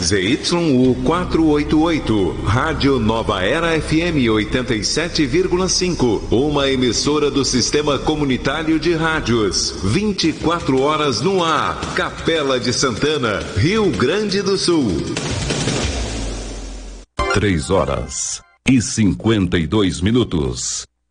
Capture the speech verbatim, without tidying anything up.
Z Y U quatrocentos e oitenta e oito, Rádio Nova Era F M oitenta e sete vírgula cinco, uma emissora do Sistema Comunitário de Rádios. vinte e quatro horas no ar. Capela de Santana, Rio Grande do Sul. Três horas e cinquenta e dois minutos.